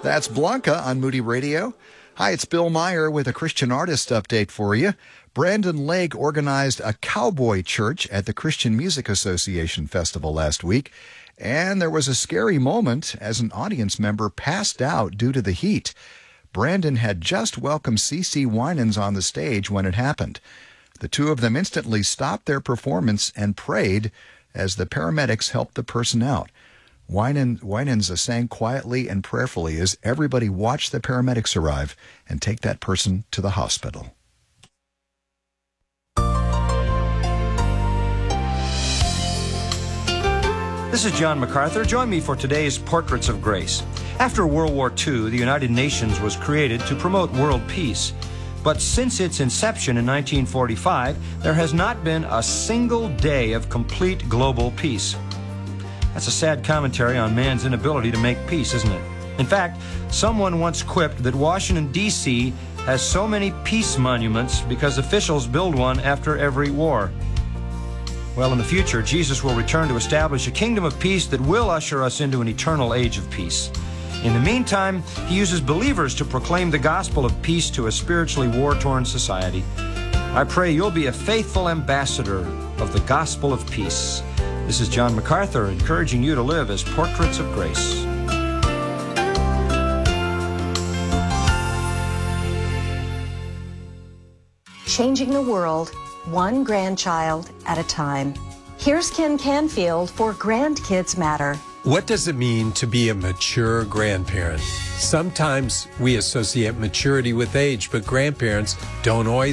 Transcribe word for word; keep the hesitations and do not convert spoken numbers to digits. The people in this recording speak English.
That's Blanca on Moody Radio. Hi, it's Bill Meyer with a Christian artist update for you. Brandon Lake organized a cowboy church at the Christian Music Association Festival last week, and there was a scary moment as an audience member passed out due to the heat. Brandon had just welcomed CeCe Winans on the stage when it happened. The two of them instantly stopped their performance and prayed as the paramedics helped the person out. Winans, Winans sang quietly and prayerfully as everybody watched the paramedics arrive and take that person to the hospital. This is John MacArthur. Join me for today's Portraits of Grace. After World War Two, the United Nations was created to promote world peace. But since its inception in nineteen forty-five, there has not been a single day of complete global peace. That's a sad commentary on man's inability to make peace, isn't it? In fact, someone once quipped that Washington, D C has so many peace monuments because officials build one after every war. Well, in the future, Jesus will return to establish a kingdom of peace that will usher us into an eternal age of peace. In the meantime, he uses believers to proclaim the gospel of peace to a spiritually war-torn society. I pray you'll be a faithful ambassador of the gospel of peace. This is John MacArthur encouraging you to live as portraits of grace. Changing the world, one grandchild at a time. Here's Ken Canfield for Grandkids Matter. What does it mean to be a mature grandparent? Sometimes we associate maturity with age, but grandparents don't always